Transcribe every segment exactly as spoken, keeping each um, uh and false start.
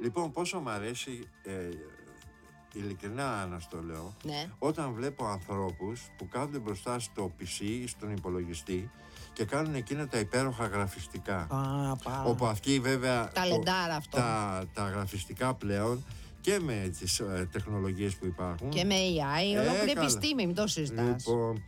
Λοιπόν, πόσο μου αρέσει, ε, ειλικρινά να στο λέω, ναι. όταν βλέπω ανθρώπους που κάθονται μπροστά στο πι σι, στον υπολογιστή και κάνουν εκείνα τα υπέροχα γραφιστικά. Α, πά. Όπου αυτοί βέβαια Ταλεντάρα αυτό. Τα, τα γραφιστικά πλέον και με τις ε, τεχνολογίες που υπάρχουν και με έι άι, ε, ολόκληρη επιστήμη, μην το συζητάς. Λοιπόν,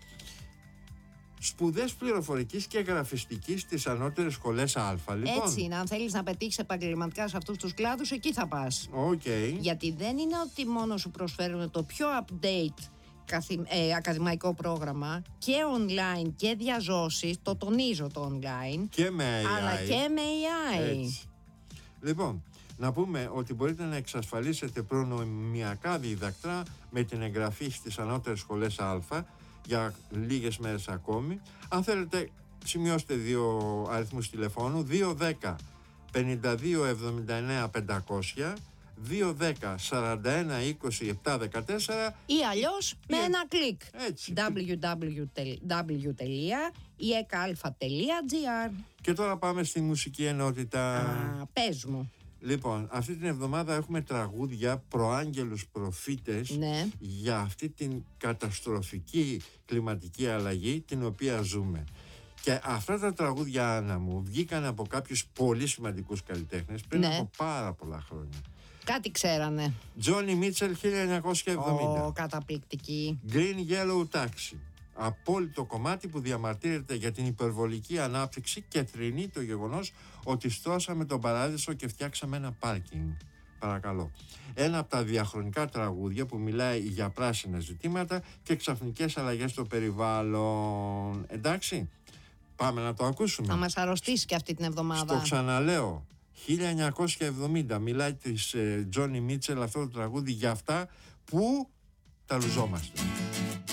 σπουδές πληροφορικής και γραφιστικής στις ανώτερες σχολές Α. Λοιπόν. Έτσι είναι, αν θέλεις να πετύχεις επαγγελματικά σε αυτούς τους κλάδους, εκεί θα πας. Okay. Γιατί δεν είναι ότι μόνο σου προσφέρουν το πιο update καθη, ε, ακαδημαϊκό πρόγραμμα και online και διαζώσεις, το τονίζω το online, και με έι άι. αλλά και με έι άι. Έτσι. Λοιπόν, να πούμε ότι μπορείτε να εξασφαλίσετε προνομιακά διδακτρά με την εγγραφή στις ανώτερες σχολές Α για λίγες μέρες ακόμη. Αν θέλετε, σημειώστε δύο αριθμούς τηλεφώνου: δύο ένα μηδέν πενήντα δύο εβδομήντα εννέα πεντακόσια, δύο ένα μηδέν σαράντα ένα είκοσι επτά δεκατέσσερα ή αλλιώς με ένα κλικ. Έτσι. double-u double-u double-u τελεία ι ι κέι αλφα τελεία τζι άρ. Και τώρα πάμε στη μουσική ενότητα. Α, πες μου. Λοιπόν, αυτή την εβδομάδα έχουμε τραγούδια προάγγελους προφήτες, ναι. για αυτή την καταστροφική κλιματική αλλαγή την οποία ζούμε. Και αυτά τα τραγούδια, Άννα μου, βγήκαν από κάποιους πολύ σημαντικούς καλλιτέχνες πριν ναι. από πάρα πολλά χρόνια. Κάτι ξέρανε. Τζόνι Μίτσελ χίλια εννιακόσια εβδομήντα. Ω, καταπληκτική. Green Yellow Taxi. Απόλυτο κομμάτι που διαμαρτύρεται για την υπερβολική ανάπτυξη και θρηνεί το γεγονός ότι στρώσαμε τον παράδεισο και φτιάξαμε ένα πάρκινγκ. Παρακαλώ. Ένα από τα διαχρονικά τραγούδια που μιλάει για πράσινα ζητήματα και ξαφνικές αλλαγές στο περιβάλλον. Εντάξει, πάμε να το ακούσουμε. Θα μας αρρωστήσει και αυτή την εβδομάδα. Στο ξαναλέω, χίλια εννιακόσια εβδομήντα μιλάει της Τζόνι Μίτσελ αυτό το τραγούδι για αυτά που τα λουζόμαστε.